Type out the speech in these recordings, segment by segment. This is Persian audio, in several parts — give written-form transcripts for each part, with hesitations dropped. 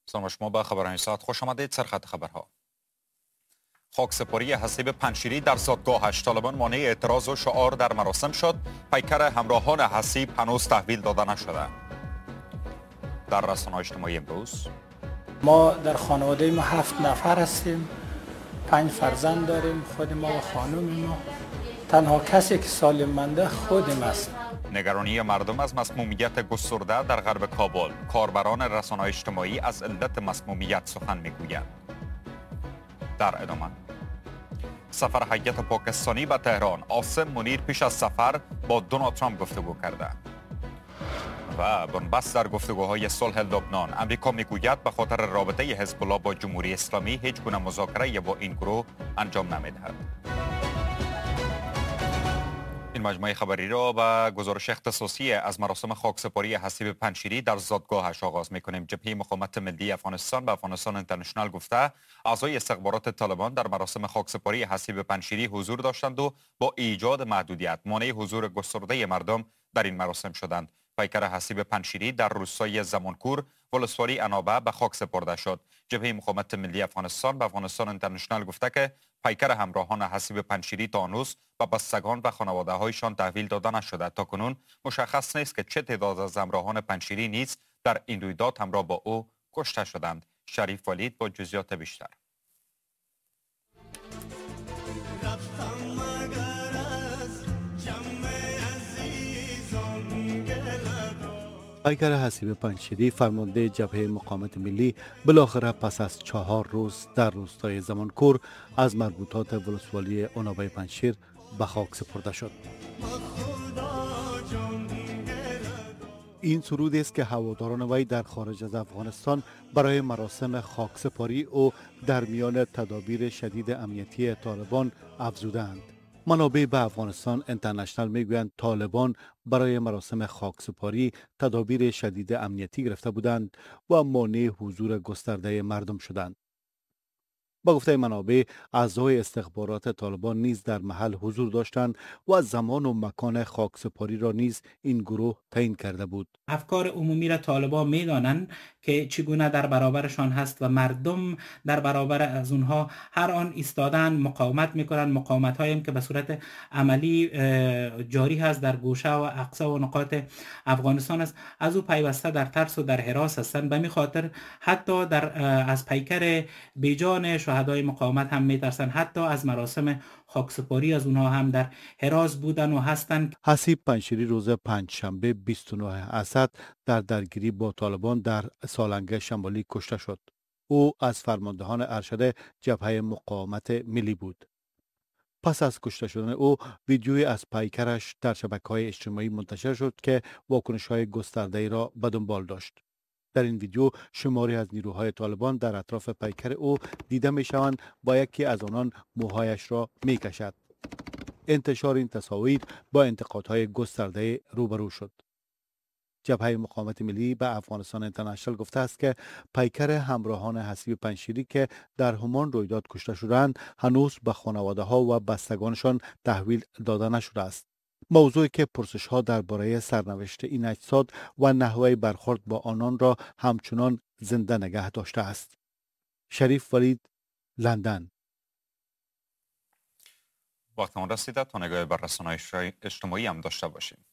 سلام شما به خبرهای ساعت خوش آمدید. سرخط خبرها. خاکسپاری حسیب پنشیری در زادگاهش، طالبان مانع اعتراض و شعار در مراسم شد. پیکر همراهان حسیب هنوز تحویل داده نشده. در رسانه‌های اجتماعی امروز ما در خانواده ما 7 نفر هستیم، 5 فرزند داریم، خود ما و خانم ما. تنها کسی که سالم مانده خودم است. نگرانی مردم از مسمومیت گسترده در غرب کابل. کاربران رسانه‌های اجتماعی از علت مسمومیت سخن میگویند. در ادامه سفر هیئت پاکستانی به تهران. عاصم منیر پیش از سفر با دونالد ترامپ گفتگو کرده. و بنبست در گفتگوهای صلح لبنان. امریکا میگوید به خاطر رابطه حزب الله با جمهوری اسلامی هیچ گونه مذاکره با این گروه انجام نمیدهد. این مجموعه خبری را با گزارش اختصاصی از مراسم خاکسپاری حسیب پنشیری در زادگاهش آغاز می‌کنیم. جبهه مقاومت ملی افغانستان به افغانستان اینترنشنال گفته اعضای استخبارات طالبان در مراسم خاکسپاری حسیب پنشیری حضور داشتند و با ایجاد محدودیت مانع حضور گسترده مردم در این مراسم شدند. پیکر حسیب پنشیری در روستای زمانکور ولسوالی انابه به خاک سپرده شد. جبهه مقاومت ملی افغانستان به افغانستان اینترنشنال گفته که پیکر همراهان حسیب پنشیری تا هنوز و بستگان و خانواده هایشان تحویل داده نشده. تا کنون مشخص نیست که چه تعداد از همراهان پنشیری نیز در این رویداد همراه با او کشته شدند. شریف ولید با جزئیات بیشتر. پیکر حسیب پنشیری فرمانده جبهه مقاومت ملی بالاخره پس از 4 روز در روستای زمانکور از مربوطات ولسوالی انابه پنشیر به خاک سپرده شد. این سرودی است که هواداران وی در خارج از افغانستان برای مراسم خاکسپاری او در میان تدابیر شدید امنیتی طالبان افزودند. منابع به افغانستان اینترنشنال میگویند طالبان برای مراسم خاکسپاری تدابیر شدید امنیتی گرفته بودند و مانع حضور گسترده مردم شدند. با گفته منابع اعضای استخبارات طالبان نیز در محل حضور داشتند و زمان و مکان خاکسپاری را نیز این گروه تعیین کرده بود. افکار عمومی را طالبان میدانند که چگونه در برابرشان هست و مردم در برابر از اونها هر آن ایستادن مقاومت میکنند. مقاومت هایی که به صورت عملی جاری هست در گوشه و اقصا و نقاط افغانستان است. از او پیوسته در ترس و در هراس هستند. به می خاطر حتی از پیکر بیجان شهدای مقاومت هم میترسند. حتی از مراسم خاکسپاری از اونها هم در هراس بودن و هستند. حسیب پنشیری روز پنجشنبه 29 اسد در درگیری با طالبان در سالنگ شمالی کشته شد. او از فرماندهان ارشد جبهه مقاومت ملی بود. پس از کشته شدن او ویدیویی از پیکرش در شبکه‌های اجتماعی منتشر شد که واکنش‌های گسترده‌ای را به دنبال داشت. در این ویدیو شماری از نیروهای طالبان در اطراف پیکر او دیده می‌شوند با یکی از آنان موهایش را می‌کشد. انتشار این تصاویر با انتقادهای گسترده روبرو شد. جبهه مقاومت ملی به افغانستان اینترنشنال گفته است که پیکر همراهان حسیب پنشیری که در همان رویداد کشته شدند هنوز به خانواده ها و بستگانشان تحویل داده نشده است. موضوعی که پرسش ها درباره سرنوشت این اجساد و نحوه برخورد با آنان را همچنان زنده نگه داشته است. شریف ولید، لندن. وقتمون رسیده تا نگاه بر رسانه‌های اجتماعی هم داشته باشیم.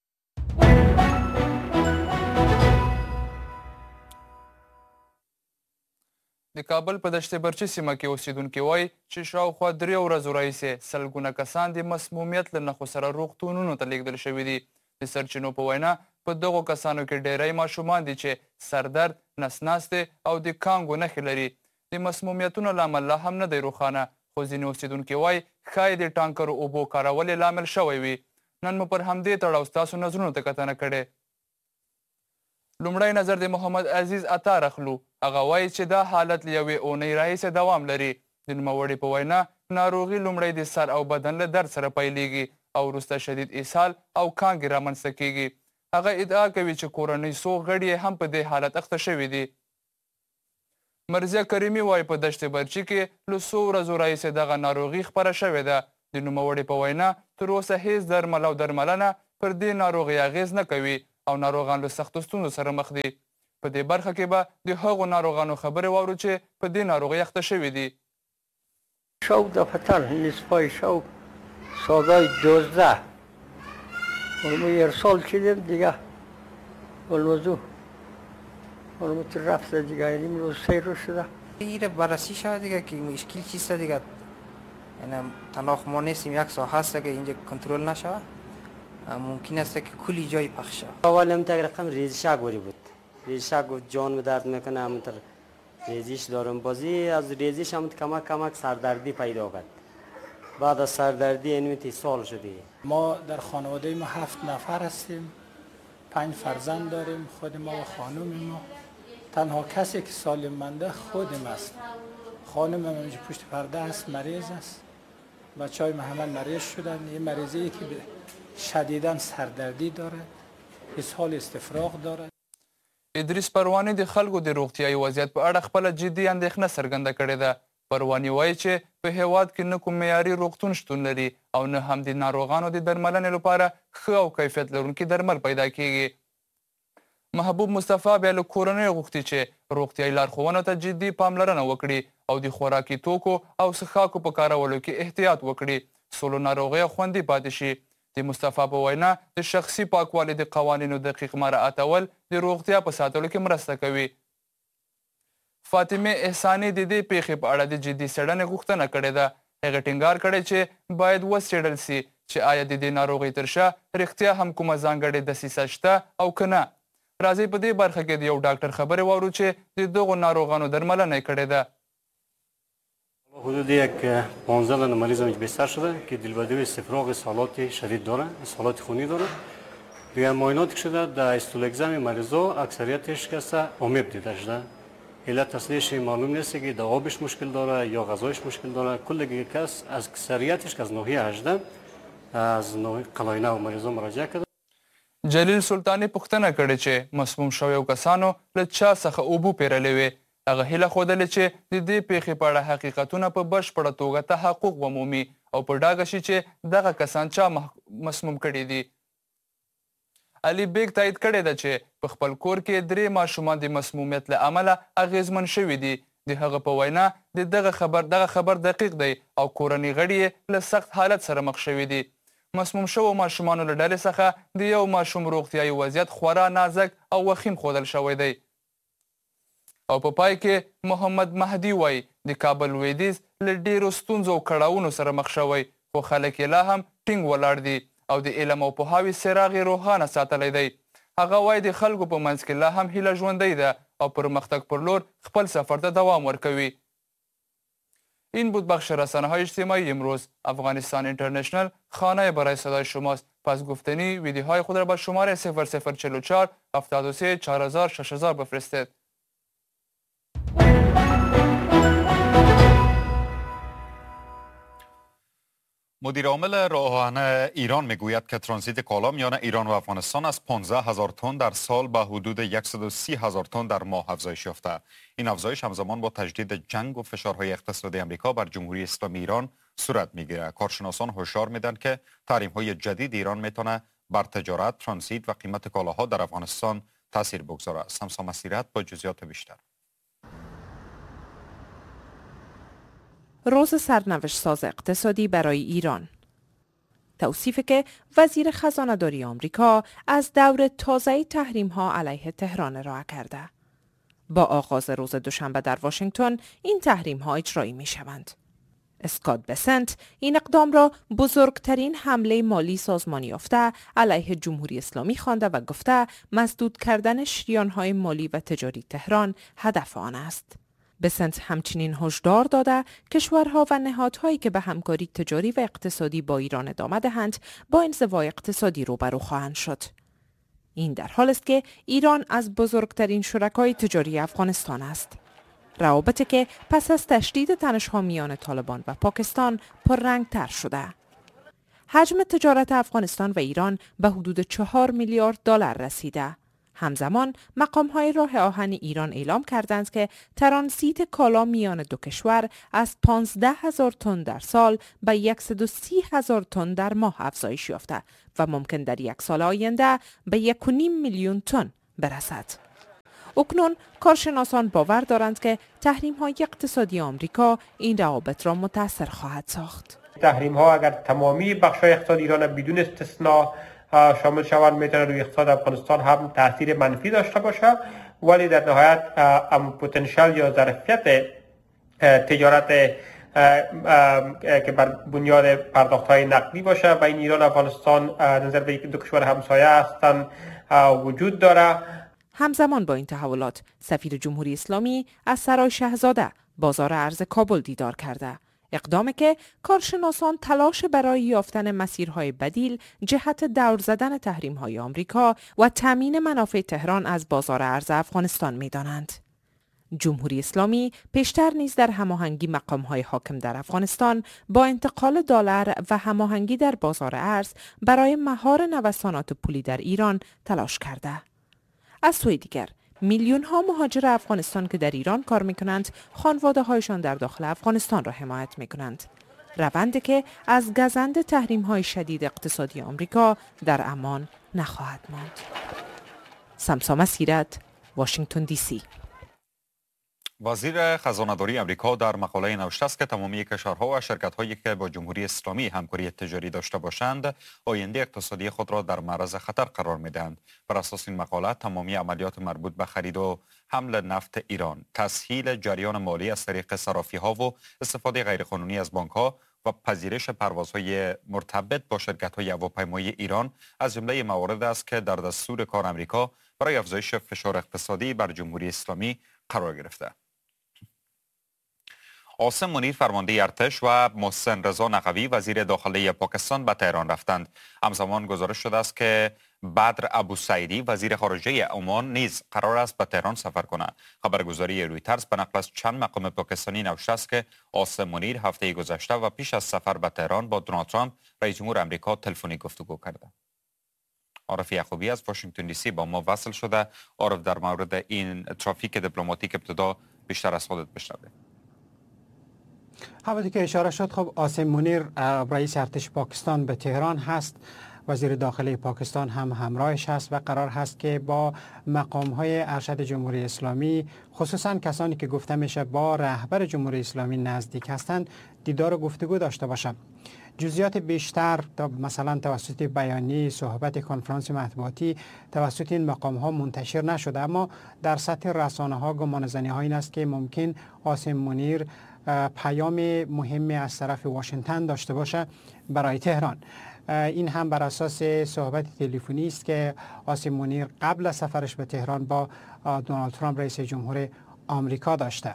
د کابل په دشت برچي سیمه کې اوسیدونکي وایي چې شاوخوا 3 ورځو راهیسې سلګونه کسان د مسمومیت له نښو سره روغتونونو ته لیږدول شوي دي. د سرچینو په وینا په دغو کسانو کې ډیری ماشومان دي چې سردرد، نس ناستې او د کانګو نښې لري. د مسمومیتونو لامل لا هم نه دی روښانه، خو ځینې اوسیدونکي وایي ښایي د ټانکرو اوبو کارول یې لامل شوی وي. نن مو پر همدې تړاو ستاسو نظرونو ته کتنه کړې. لومړی نظر د محمد عزیز عطار اخلو. هغه وایي چې دا حالت له یوې اونۍ راهیسې دوام لري. د نوموړي په وینا ناروغي لومړی د سر او بدن له درد سره پیلیږي او وروسته شدید اسهال او کانګې رامنځته کیږي. هغه ادعا کوي چې کورنۍ څو غړي هم په دې حالت اخته شوي دي. مرزیه کریمي وایي په دشت برچي کې له څو ورځو راهیسې دغه ناروغي خپره شوې ده. د نوموړي په وینا تر اوسه هیڅ درمل او درملنه پر دې ناروغي اغېز نه کوي او ناروغان له سختو ستونزو سره مخ دي. په دې برخه کې به د هغو ناروغانو خبرې واورو چې په دې ناروغۍ اخته شوي دي. شو دفتر نصفای شو سادای 12 اون سال چیدیم دیگه الموضوع الموضوع رفته دیگه این روز 3 روز شده این بررسی شده دیگه که مشکل چیست دیگه یعنی تنها ما نیستیم 1 ساعت هست که اینجا کنترل نشه ممکن است که کلی جای پخش شود. اول هم رقم ریزش گوری بود ریزش گفت جان به درد میکنه همونطور ریزش دارم بازی از ریزش هم کمک سردردی پیدا کرد بعد از سردردی اینویتی سال شده. ما در خانواده ما 7 نفر هستیم 5 فرزند داریم خود ما و خانم ما تنها کسی که سالم مانده خودم است خانم من اینجا پشت پرده است مریض است بچهای ما همه مریض شدن این مریضی که شدیداً سردردی داره اسهال استفراغ داره. ادریس پرواني د خلکو د روغتیایي وضعیت په اړه خپله جدي اندېښنه څرګنده کړې ده. پرواني وایي چې په هیواد کې نه کوم معیاري روغتون شتون لري او نه هم د ناروغانو د درملنې لپاره ښه او کیفیت لرونکي درمل پیدا کیږي. محبوب مصطفی بیا له کورنیو غوښتي چې روغتیایي لارښوونو ته جدي پاملرنه وکړي او د خوراکي توکو او څښاکو په کارولو کې احتیاط وکړي څو له ناروغیو خوندي پاتې شي. د مصطفی په وینا د شخصي پاکوالي د قوانینو دقیق مراعاتول د روغتیا په ساتلو کې مرسته کوي. فاطمه احساني د دې پیښې په اړه د جدي څېړنې غوښتنه کړې ده. هغې ټینګار کړی چې باید وڅېړل سي چې آیا د دې ناروغۍ تر شا رښتیا هم کومه ځانګړې دسیسه شته او که نه. راځئ په دې برخه کې د یو ډاکټر خبرې واورو چې د دغو ناروغانو درملنه یې کړې ده. حدود 15 مریض هم بستر شده که دلبدوی استفراغ سالات شدید داره سالات خونی داره دیگه معاینات شده در استولگزم مریضا اکثریتش کسا آمیب دیده شده علت اصلیش معلوم نیست که دوابش مشکل داره یا غذایش مشکل داره کل کس از اکثریتش که از ناحیه 18 از ناحیه قلاینه و مریضا مراجعه کرده. جلیل سلطانی پوښتنه کړې چې مسموم شویو کسانو له چا څخه اوبو پیرلې وې. هغه هیله ښودلې چې د دې پیښې په اړه حقیقتونه په بشپړه توګه تحقق ومومي او په ډاګه شي چې دغه کسان چا مسموم کړي دي. علي بیگ تایید کړې ده چې په خپل کور کې 3 ماشومان د مسمومیت له امله اغېزمن شوي دي. د هغه په وینا دغه خبر دقیق دی او کورنۍ غړي یې له سخت حالت سره مخ شوي دي. مسموم شوو ماشومانو له ډلې څخه د یو ماشوم روغتیایي وضعیت خورا نازک او وخیم ښودل شوی دی. او په پای کې محمد مهدي وایي د کابل لویدیځ له ډېرو ستونزو او کړاوونو سره مخ شوی خو خلک یې لا هم ټینګ ولاړ دي او د علم او پوهاوي څراغ یې روښانه ساتلی دی. هغه وایي د خلکو په منځ کې لا هم هیله ژوندی ده او پرمختگ پر لور خپل سفر ته دوام ورکوي. این بود بخش رسانه‌های اجتماعی امروز. افغانستان اینترنشنال خانه برای صدای شماست. پس گفتنی ویدیوهای خود را با شماره 0044 73 4000 6000 بفرستید. مدیر عامل راه آهن ایران میگوید که ترانزیت کالا میان ایران و افغانستان از 15,000 تن در سال به حدود 130,000 تن در ماه افزایش یافته. این افزایش همزمان با تجدید جنگ و فشارهای اقتصادی آمریکا بر جمهوری اسلامی ایران صورت میگیرد. کارشناسان هشدار میدن که تحریم‌های جدید ایران میتونه بر تجارت، ترانزیت و قیمت کالاها در افغانستان تاثیر بگذارد. سمسا مسیرت با جزئیات بیشتر. روز سرنوشت ساز اقتصادی برای ایران. توصیفی که وزیر خزانه‌داری آمریکا از دور تازه تحریم‌ها علیه تهران ارائه کرده. با آغاز روز دوشنبه در واشنگتن این تحریم‌ها اجرایی می‌شوند. اسکات بسنت این اقدام را بزرگترین حمله مالی سازمانی یافته علیه جمهوری اسلامی خوانده و گفته مسدود کردن شریان‌های مالی و تجاری تهران هدف آن است. بسنت همچنین هشدار داده کشورها و نهادهایی که به همکاری تجاری و اقتصادی با ایران ادامه دهند با انزوای اقتصادی روبرو خواهند شد. این در حال است که ایران از بزرگترین شرکای تجاری افغانستان است. روابطی که پس از تشدید تنش‌ها میان طالبان و پاکستان پررنگ‌تر شده. حجم تجارت افغانستان و ایران به حدود 4 میلیارد دلار رسیده. همزمان مقام‌های راه آهن ایران اعلام کردند که ترانزیت کالا میان دو کشور از 15,000 تن در سال به 130,000 تن در ماه افزایش یافته و ممکن در 1 سال آینده به 1.5 میلیون تن برسد. اکنون کارشناسان باور دارند که تحریم‌های اقتصادی آمریکا این روابط را متأثر خواهد ساخت. تحریم‌ها اگر تمامی بخش‌های اقتصاد ایران بدون استثنا شامل شوند میتونه روی اقتصاد افغانستان هم تاثیر منفی داشته باشه، ولی در نهایت پتانسیل یا ظرفیت تجارت که بر بنیاد پرداخت‌های نقدی باشه بین ایران و افغانستان نظر به دو کشور همسایه هستند وجود داره. همزمان با این تحولات سفیر جمهوری اسلامی از سرای شاهزاده بازار ارز کابل دیدار کرده، اقدامی که کارشناسان تلاش برای یافتن مسیرهای بدیل جهت دور زدن تحریم‌های آمریکا و تامین منافع تهران از بازار ارز افغانستان می‌دانند. جمهوری اسلامی پیشتر نیز در هماهنگی مقام‌های حاکم در افغانستان با انتقال دلار و هماهنگی در بازار ارز برای مهار نوسانات پولی در ایران تلاش کرده. از سوی دیگر میلیون ها مهاجر افغانستان که در ایران کار میکنند خانواده هایشان در داخل افغانستان را حمایت میکنند، روندی که از گزند تحریم های شدید اقتصادی آمریکا در امان نخواهد ماند. سمسامه سیرت، واشنگتن دی سی. وزیر خزانه‌داری آمریکا در مقاله نوشته است که تمامی کشورها و شرکت‌هایی که با جمهوری اسلامی همکاری تجاری داشته باشند آینده اقتصادی خود را در معرض خطر قرار می‌دهند. بر اساس این مقاله تمامی عملیات مربوط به خرید و حمل نفت ایران، تسهیل جریان مالی از طریق صرافی‌ها و استفاده غیرقانونی از بانک‌ها و پذیرش پروازهای مرتبط با شرکت‌های هواپیمایی ایران از جمله موارد است که در دستور کار آمریکا برای افزایش فشار اقتصادی بر جمهوری اسلامی قرار گرفته. عاصم منیر فرمانده ارتش و محسن رضا نقوی وزیر داخلی پاکستان به تهران رفتند. همزمان گزارش شده است که بدر ابوسعیدی وزیر خارجه عمان نیز قرار است به تهران سفر کند. خبرگزاری رویترز به نقل از چند مقام پاکستانی نوشته است که عاصم منیر هفته گذشته و پیش از سفر به تهران با دونالد ترامپ رئیس جمهور آمریکا تلفنی گفتگو کرده. عارف یعقوبی از واشنگتن دی سی با ما وصل شده. عارف، در مورد این ترافیک دیپلماتیک ابتدا بیشتر از خودت بشنویم. همونطور که اشاره شد، خب عاصم منیر رئیس ارتش پاکستان به تهران هست، وزیر داخلی پاکستان هم همراهش هست و قرار هست که با مقام‌های ارشد جمهوری اسلامی، خصوصا کسانی که گفته میشه با رهبر جمهوری اسلامی نزدیک هستند، دیدار و گفتگو داشته باشند. جزئیات بیشتر مثلا توسط بیانیه، صحبت، کنفرانس مطبوعاتی توسط این مقام‌ها منتشر نشده، اما در سطح رسانه‌ها گمانه‌زنی‌ها این است که ممکن عاصم منیر پیام مهمی از طرف واشنگتن داشته باشه برای تهران. این هم بر اساس صحبت تلفنی است که عاصم منیر قبل از سفرش به تهران با دونالد ترامپ رئیس جمهور آمریکا داشته.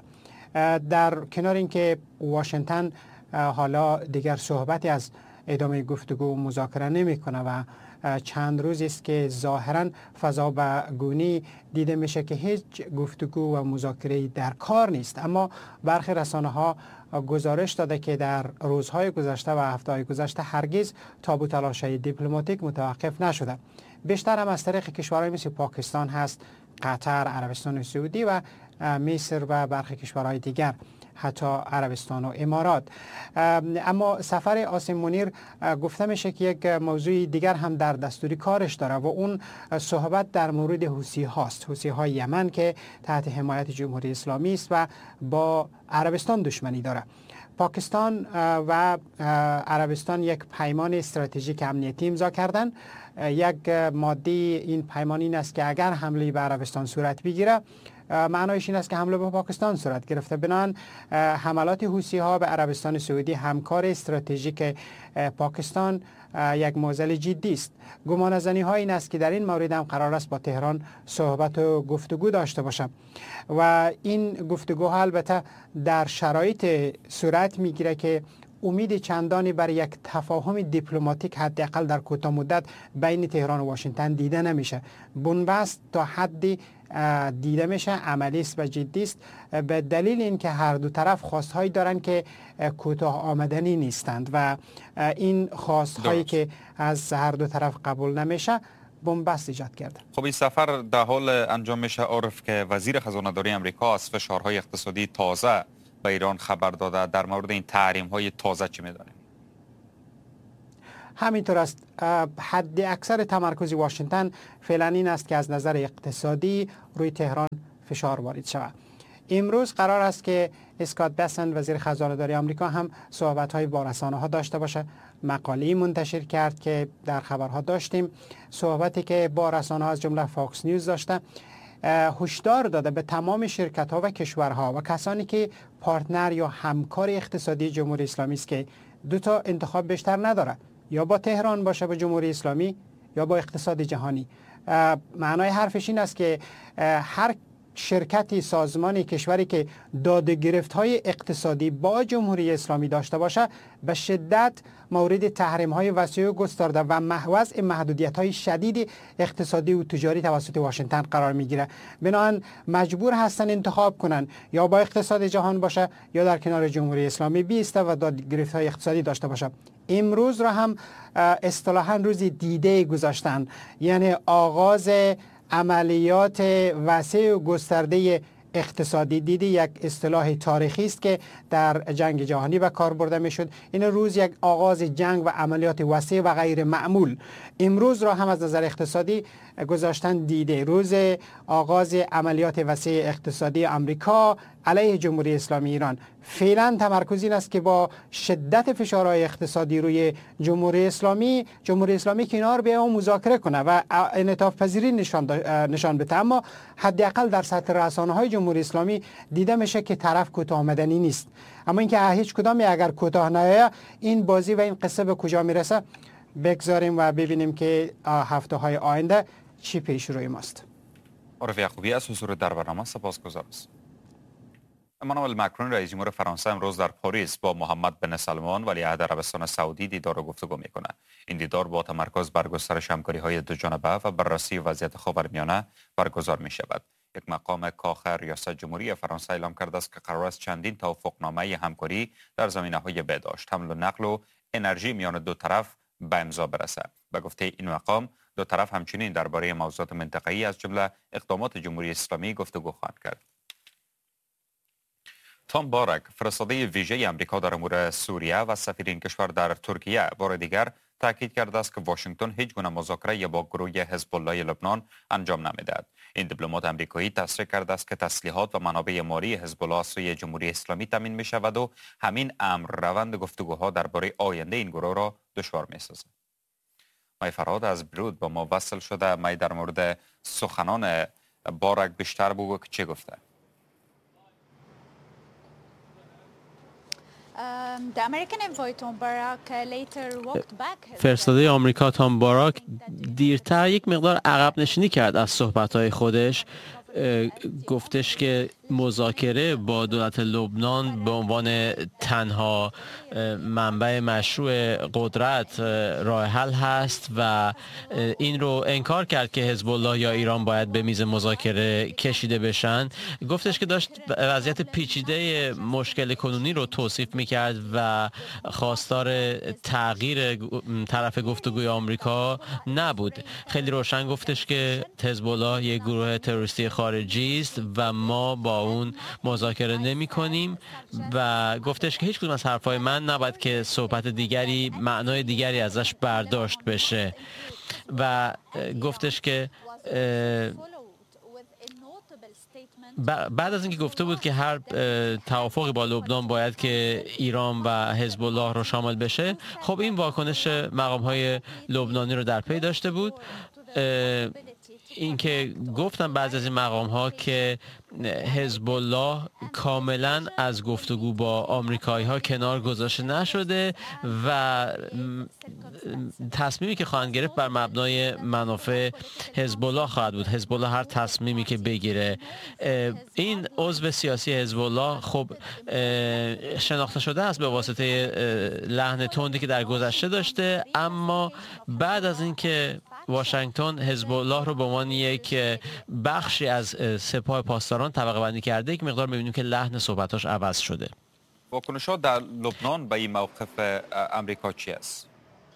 در کنار اینکه واشنگتن حالا دیگر صحبتی از ادامه گفتگو و مذاکره نمی‌کنه و چند روزی است که ظاهراً فضا به گونی دیده میشه که هیچ گفتگو و مذاکره در کار نیست، اما برخی رسانه‌ها گزارش داده که در روزهای گذشته و هفته‌های گذشته هرگز تابو تلاش‌های دیپلماتیک متوقف نشده. بیشتر هم از طریق کشورهای مثل پاکستان هست، قطر، عربستان سعودی و مصر و برخی کشورهای دیگر، حتی عربستان و امارات. اما سفر عاصم منیر گفته میشه که یک موضوع دیگر هم در دستوری کارش داره و اون صحبت در مورد حوثی هاست، حوثی های یمن که تحت حمایت جمهوری اسلامی است و با عربستان دشمنی داره. پاکستان و عربستان یک پیمان استراتژیک امنیتی امضا کردن. یک ماده این پیمان این است که اگر حمله به عربستان صورت بگیره، معنایش این است که حمله به پاکستان صورت گرفته. بنابراین حملات حوثی ها به عربستان سعودی همکار استراتژیک پاکستان یک معضل جدی است. گمانه‌زنی ها این است که در این مورد هم قرار است با تهران صحبت و گفتگو داشته باشم و این گفتگوها البته در شرایط صورت میگیره که امید چندانی برای یک تفاهم دیپلماتیک حداقل در کوتاه مدت بین تهران و واشنگتن دیده نمیشه. بنبست تا حدی دیده میشه عملی است و جدی است، به دلیل اینکه هر دو طرف خواستهایی دارن که کوتاه آمدنی نیستند و این خواستهایی که از هر دو طرف قبول نمیشه بنبست ایجاد کرده. خب این سفر در حال انجام میشه عارف که وزیر خزانه‌داری آمریکا از فشارهای اقتصادی تازه به ایران خبر داده. در مورد این تحریم‌های تازه چی می‌دانیم؟ همینطور است. حد اکثر تمرکز واشنگتن فعلا این است که از نظر اقتصادی روی تهران فشار وارد شود. امروز قرار است که اسکات بسنت وزیر خزانه داری آمریکا هم صحبت‌های با رسانه‌ها داشته باشه. مقاله‌ای منتشر کرد که در خبرها داشتیم، صحبتی که با رسانه‌ها از جمله فاکس نیوز داشته، هشدار داده به تمام شرکت‌ها و کشورها و کسانی که پارتنر یا همکار اقتصادی جمهوری اسلامی است که دو تا انتخاب بیشتر نداره، یا با تهران باشه با جمهوری اسلامی یا با اقتصاد جهانی. معنای حرفش این است که هر شرکتی، سازمانی، کشوری که دادگرفت‌های اقتصادی با جمهوری اسلامی داشته باشه به شدت مورد تحریم‌های وسیع و گسترده و وضع محدودیت‌های شدید اقتصادی و تجاری توسط واشنگتن قرار می‌گیره. بنابراین مجبور هستن انتخاب کنن یا با اقتصاد جهان باشه یا در کنار جمهوری اسلامی بیسته و دادگرفت‌های اقتصادی داشته باشه. امروز را هم اصطلاحاً روز دیده گذاشتن، یعنی آغاز عملیات وسیع و گسترده اقتصادی. دیدی یک اصطلاح تاریخی است که در جنگ جهانی به کار برده میشد. این روز یک آغاز جنگ و عملیات وسیع و غیر معمول. امروز را هم از نظر اقتصادی گذاشتن دیده، روز آغاز عملیات وسیع اقتصادی آمریکا علیه جمهوری اسلامی ایران. فعلا تمرکز این است که با شدت فشارهای اقتصادی روی جمهوری اسلامی کنار بیا و مذاکره کنه و انعطاف پذیری نشان بده، اما حداقل در سطح رسانه‌های جمهوری اسلامی دیده میشه که طرف کوتاه آمدنی نیست. اما اینکه هیچ کدامی اگر کوتاه نیاید این بازی و این قصه به کجا میرسه بگذاریم و ببینیم که هفته‌های آینده چی پیش روی ماست. عارف یعقوبی از حضور در برنامه سپاسگزارم. امانوئل مکرون رئیس جمهور فرانسه امروز در پاریس با محمد بن سلمان ولیعهد عربستان سعودی دیدار و گفتگو می‌کند. این دیدار با تمرکز بر گسترش همکاری‌های دو جانبه و بررسی وضعیت خاورمیانه برگزار می‌شود. یک مقام کاخ ریاست جمهوری فرانسه اعلام کرده است که قرار است چندین توافقنامه همکاری در زمینه‌های بهداشت، حمل و نقل و انرژی میان دو طرف به امضا برسد. به گفته این مقام دو طرف همچنین درباره موضوعات منطقه‌ای از جمله اقدامات جمهوری اسلامی گفتگو خواهند کرد. تام بارک فرستاده ویژه آمریکا در امور سوریه و سفیر این کشور در ترکیه بار دیگر تاکید کرده است که واشنگتن هیچ گونه مذاکره با گروه حزب الله لبنان انجام نمیدهد. این دیپلمات آمریکایی تصریح کرده است که تسلیحات و منابع مالی حزب الله از سوی جمهوری اسلامی تامین می شود و همین امر روند گفتگوها درباره آینده این گروه را دشوار می سازد. مای فرهاد از بیروت با ما وصل شده. مای در مورد سخنان بارک بیشتر بگو که چه گفته؟ فرستاده آمریکا تام باراک دیرتر یک مقدار عقب نشینی کرد از صحبت‌های خودش. گفتش که مذاکره با دولت لبنان به عنوان تنها منبع مشروع قدرت راه حل هست و این رو انکار کرد که حزب الله یا ایران باید به میز مذاکره کشیده بشن. گفتش که داشت وضعیت پیچیده مشکل کنونی رو توصیف میکرد و خواستار تغییر طرف گفتگوی آمریکا نبود. خیلی روشن گفتش که حزب الله یک گروه تروریستی خارجی است و ما با اون مذاکره نمی کنیم و گفتش که هیچ کدوم از حرفای من نباید که صحبت دیگری معنای دیگری ازش برداشت بشه و گفتش که بعد از اینکه گفته بود که هر توافقی با لبنان باید که ایران و حزب الله رو شامل بشه، خب این واکنش مقام‌های لبنانی رو در پی داشته بود. اینکه گفتم بعضی از این مقام ها که حزب الله کاملا از گفتگو با آمریکایی ها کنار گذاشته نشده و تصمیمی که خواهند گرفت بر مبنای منافع حزب الله خواهد بود. حزب الله هر تصمیمی که بگیره، این عضو سیاسی حزب الله خب شناخته شده است به واسطه لحن تندی که در گذشته داشته، اما بعد از اینکه واشنگتن حزب الله رو به عنوان یک بخشی از سپاه پاسداران طبقه بندی کرده، یک مقدار می‌بینیم که لحن صحبتاش عوض شده. واکنش‌ها در لبنان به این موقف امریکا چی است؟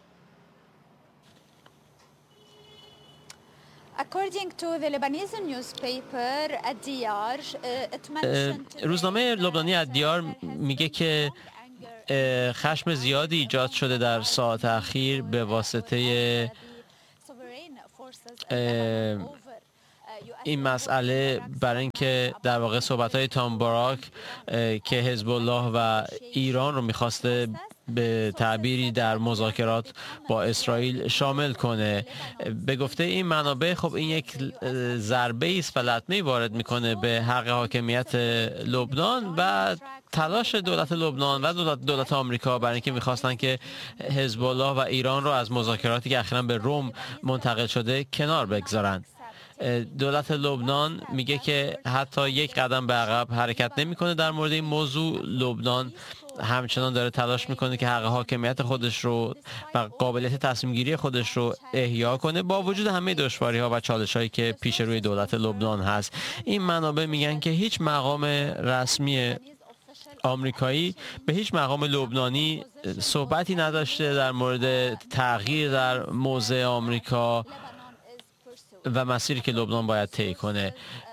روزنامه لبنانی الدیار میگه که خشم زیادی ایجاد شده در ساعات اخیر به واسطه این مسئله برای اینکه در واقع صحبت‌های تام باراک که حزب الله و ایران رو می‌خواسته به تعبیری در مذاکرات با اسرائیل شامل کنه. به گفته این منابع خب این یک ضربه است و لطمه‌ای وارد میکنه به حق حاکمیت لبنان و تلاش دولت لبنان و دولت آمریکا برای اینکه میخواستن که حزب الله و ایران رو از مذاکراتی که اخیراً به روم منتقل شده کنار بگذارن. دولت لبنان میگه که حتی یک قدم به عقب حرکت نمیکنه در مورد این موضوع. لبنان همچنان داره تلاش میکنه که حق حاکمیت خودش رو و قابلیت تصمیم گیری خودش رو احیا کنه با وجود همه دشواری ها و چالش هایی که پیش روی دولت لبنان هست. این منابع میگن که هیچ مقام رسمی آمریکایی به هیچ مقام لبنانی صحبتی نداشته در مورد تغییر در موضع آمریکا و مسیری که لبنان باید طی کنه.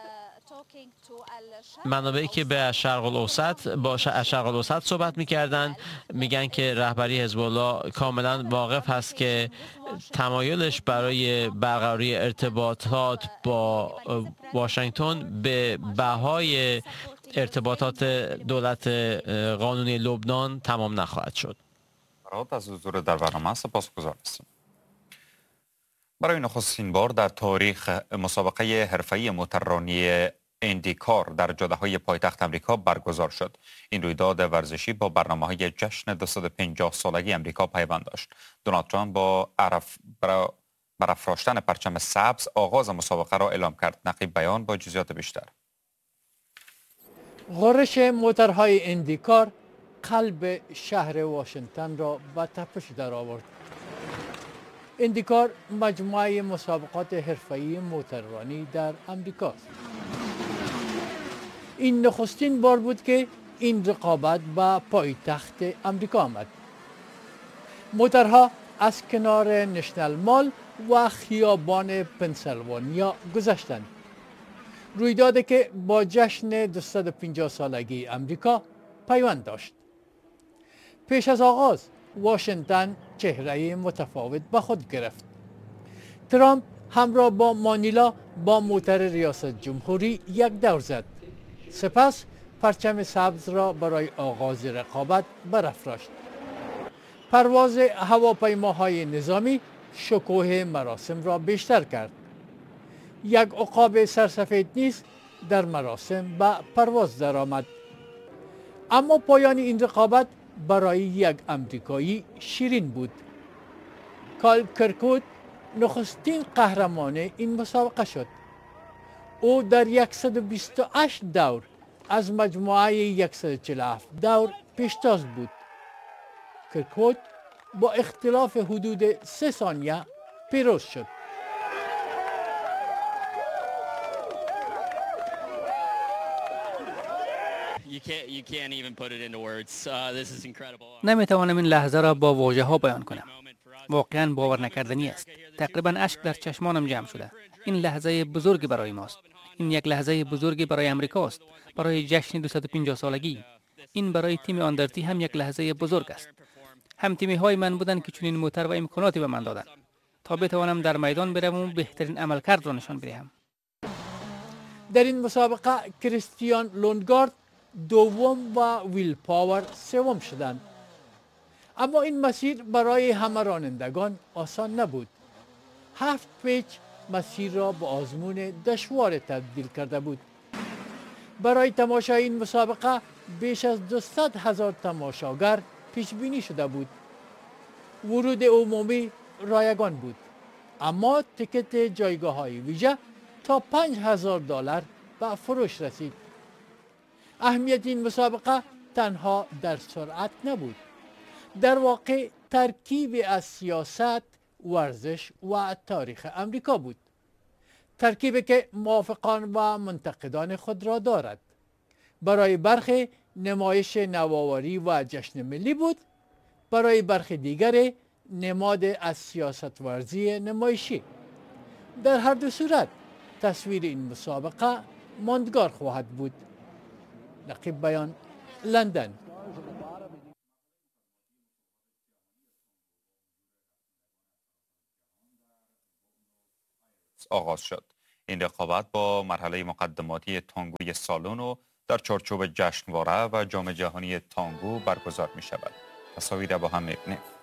منابعی که به شرق الاوسط صحبت می‌کردن میگن که رهبری حزب الله کاملا واقف هست که تمایلش برای برقراری ارتباطات با واشنگتن به بهای ارتباطات دولت قانونی لبنان تمام نخواهد شد. از حضور در برنامه سپاسگزار هستیم. برای نخستین بار در تاریخ مسابقه حرفه‌ای موتوررانی ایندیکار در جاده‌های پایتخت امریکا برگزار شد. این رویداد ورزشی با برنامه‌های جشن 250 سالگی امریکا پیوند داشت. دونالد ترامپ با برافراشتن پرچم سبز آغاز مسابقه را اعلام کرد. نقیب بیان با جزئیات بیشتر. غرش موتورهای ایندیکار قلب شهر واشنگتن را به تپش درآورد. ایندیکار مجموعه مسابقات حرفه‌ای موتوررانی در امریکاست. این نخستین بار بود که این رقابت به پایتخت امریکا آمد. موتورها از کنار نشنل مال و خیابان پنسیلوانیا گذشتند. رویدادی که با جشن 250 سالگی امریکا پیوند داشت. پیش از آغاز واشنگتن چهره متفاوت به خود گرفت. ترامپ همراه با مانیلا با موتور ریاست جمهوری یک دور زد. سپس پرچم سبز را برای آغاز رقابت برافراشت. پرواز هواپیماهای نظامی شکوه مراسم را بیشتر کرد. یک عقاب سرسفید نیز در مراسم به پرواز درآمد. اما پایان این رقابت برای یک امریکایی شیرین بود. کال کرکوود نخستین قهرمان این مسابقه شد. او در 128 دور از مجموعه 147 دور پیشتاز بود. کرکوود با اختلاف حدود 3 ثانیه پیروز شد. نمیتوانم این لحظه را با واژه ها بیان کنم. واقعا باور نکردنی است. تقریبا اشک در چشمانم جمع شده. این لحظه بزرگی برای ماست. این یک لحظه بزرگی برای امریکاست. برای جشن 250 سالگی. این برای تیم آندرتی هم یک لحظه بزرگ است. هم تیمی های من بودند که چنین موتور و امکاناتی به من دادند تا بتوانم در میدان بروم و بهترین عملکرد را نشان بدهم. در این مسابقه کریستیان لوندگارد دوم و ویل پاور سوم شدند. اما این مسیر برای همه رانندگان آسان نبود. 7 پیچ مسیر را به آزمون دشوار تبدیل کرده بود. برای تماشای این مسابقه بیش از 200,000 تماشاگر پیش بینی شده بود. ورود عمومی رایگان بود. اما تکت جایگاه های ویژه تا $5,000 به فروش رسید. اهمیت این مسابقه تنها در سرعت نبود. در واقع ترکیبی از سیاست، ورزش و تاریخ امریکا بود. ترکیبی که موافقان و منتقدان خود را دارد. برای برخی نمایش نوآوری و جشن ملی بود. برای برخی دیگر نماد از سیاست ورزی نمایشی. در هر دو صورت تصویر این مسابقه ماندگار خواهد بود. نقیب بیان، لندن. آغاز شد. این رقابت با مرحله مقدماتی تانگوی سالن در چارچوب جشنواره و جام جهانی تانگو برگزار می شود. تصاویر با هم می‌بینید.